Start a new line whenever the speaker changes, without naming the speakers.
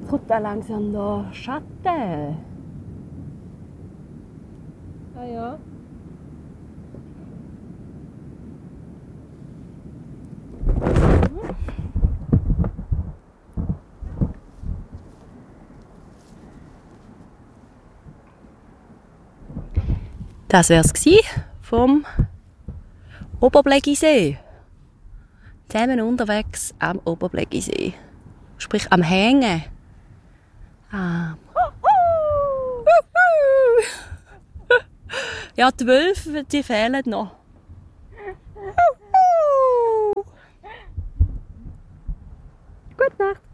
kommt da langsam der Schatten.
Ah ja.
Das wär's gsi vom Oberblegisee. Zusammen unterwegs am Oberblegisee. Sprich am Hängen. Ja, die Wölfe, die fehlen noch. Gute Nacht.